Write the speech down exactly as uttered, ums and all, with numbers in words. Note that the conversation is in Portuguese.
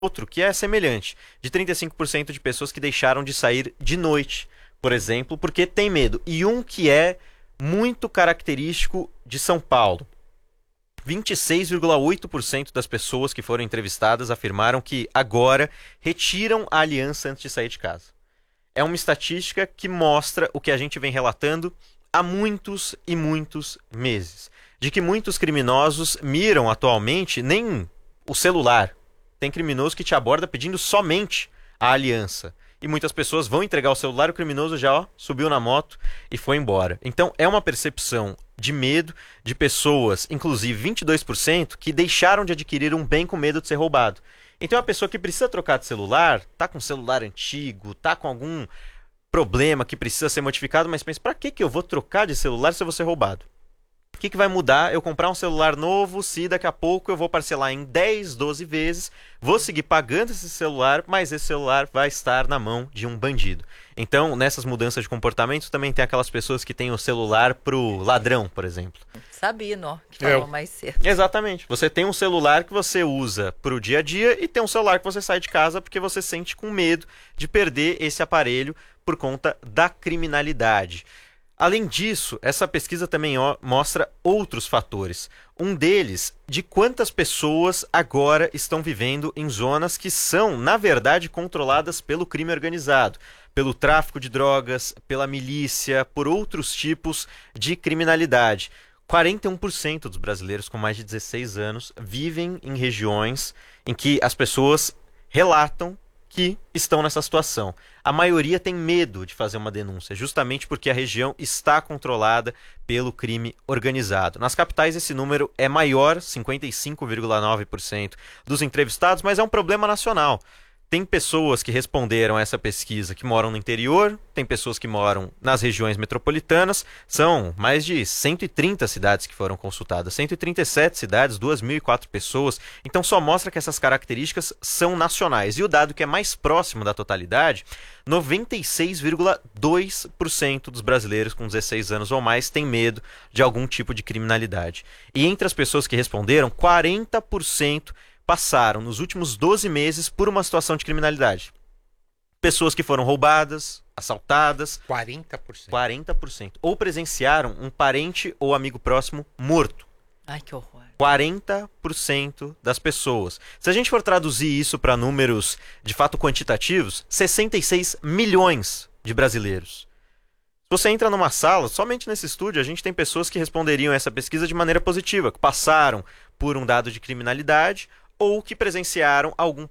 outro que é semelhante, de trinta e cinco por cento de pessoas que deixaram de sair de noite, por exemplo, porque tem medo. E um que é muito característico de São Paulo. vinte e seis vírgula oito por cento das pessoas que foram entrevistadas afirmaram que agora retiram a aliança antes de sair de casa. É uma estatística que mostra o que a gente vem relatando há muitos e muitos meses. De que muitos criminosos miram atualmente nem o celular. Tem criminoso que te aborda pedindo somente a aliança. E muitas pessoas vão entregar o celular, o criminoso já ó, subiu na moto e foi embora. Então é uma percepção de medo de pessoas, inclusive vinte e dois por cento, que deixaram de adquirir um bem com medo de ser roubado. Então a pessoa que precisa trocar de celular, tá com um celular antigo, tá com algum problema que precisa ser modificado, mas pensa, para que que eu vou trocar de celular se eu vou ser roubado? O que que vai mudar eu comprar um celular novo se daqui a pouco eu vou parcelar em dez, doze vezes, vou seguir pagando esse celular, mas esse celular vai estar na mão de um bandido. Então, nessas mudanças de comportamento, também tem aquelas pessoas que têm o celular pro ladrão, por exemplo. Sabia, não? Que falou mais cedo. Exatamente. Você tem um celular que você usa pro dia a dia e tem um celular que você sai de casa porque você sente com medo de perder esse aparelho por conta da criminalidade. Além disso, essa pesquisa também ó, mostra outros fatores. Um deles, de quantas pessoas agora estão vivendo em zonas que são, na verdade, controladas pelo crime organizado, pelo tráfico de drogas, pela milícia, por outros tipos de criminalidade. quarenta e um por cento dos brasileiros com mais de dezesseis anos vivem em regiões em que as pessoas relatam que estão nessa situação. A maioria tem medo de fazer uma denúncia, justamente porque a região está controlada pelo crime organizado. Nas capitais esse número é maior, cinquenta e cinco vírgula nove por cento dos entrevistados, mas é um problema nacional. Tem pessoas que responderam a essa pesquisa que moram no interior, tem pessoas que moram nas regiões metropolitanas, são mais de cento e trinta cidades que foram consultadas, cento e trinta e sete cidades, duas mil e quatro pessoas, então só mostra que essas características são nacionais. E o dado que é mais próximo da totalidade, noventa e seis vírgula dois por cento dos brasileiros com dezesseis anos ou mais têm medo de algum tipo de criminalidade. E entre as pessoas que responderam, quarenta por cento passaram nos últimos doze meses por uma situação de criminalidade. Pessoas que foram roubadas, assaltadas. quarenta por cento. quarenta por cento. Ou presenciaram um parente ou amigo próximo morto. Ai, que horror. quarenta por cento das pessoas. Se a gente for traduzir isso para números de fato quantitativos, sessenta e seis milhões de brasileiros. Se você entra numa sala, somente nesse estúdio, a gente tem pessoas que responderiam essa pesquisa de maneira positiva, que passaram por um dado de criminalidade ou que presenciaram algum